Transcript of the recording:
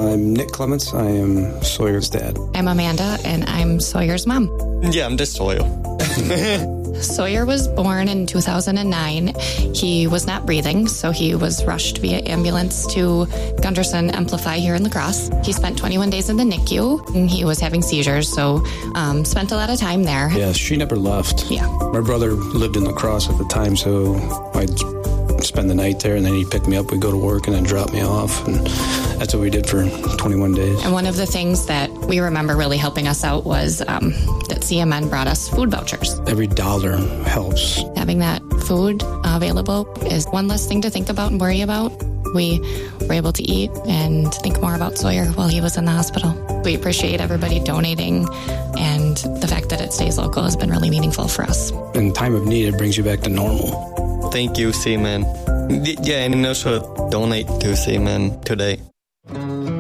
I'm Nick Clements. I am Sawyer's dad. I'm Amanda, and I'm Sawyer's mom. Yeah, I'm just Sawyer. Sawyer was born in 2009. He was not breathing, so he was rushed via ambulance to Gunderson Amplify here in La Crosse. He spent 21 days in the NICU, and he was having seizures, so spent a lot of time there. Yeah, she never left. Yeah. My brother lived in La Crosse at the time, so I'd spend the night there, and then he'd pick me up. We'd go to work and then drop me off, and that's what we did for 21 days. And one of the things that we remember really helping us out was that CMN brought us food vouchers. Every dollar helps. Having that food available is one less thing to think about and worry about. We were able to eat and think more about Sawyer while he was in the hospital. We appreciate everybody donating, and the fact that it stays local has been really meaningful for us. In time of need, it brings you back to normal. Thank you, Seaman. Yeah, and also donate to Seaman today.